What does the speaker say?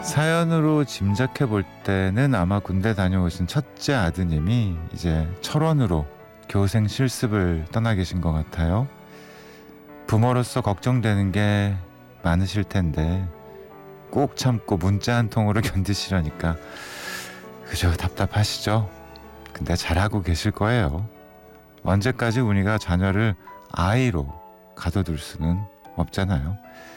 사연으로 짐작해 볼 때는 아마 군대 다녀오신 첫째 아드님이 이제 철원으로 교생 실습을 떠나 계신 것 같아요. 부모로서 걱정되는 게 많으실 텐데 꼭 참고 문자 한 통으로 견디시려니까 그저 답답하시죠? 근데 잘하고 계실 거예요. 언제까지 우리가 자녀를 아이로 가둬둘 수는 없잖아요.